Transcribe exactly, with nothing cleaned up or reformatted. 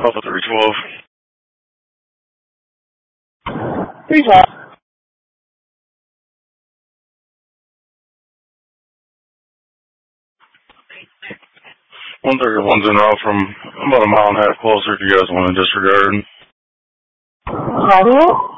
Alpha three twelve. three twelve. one thirty-one's en route from about a mile and a half closer if you guys want to disregard. Call me up.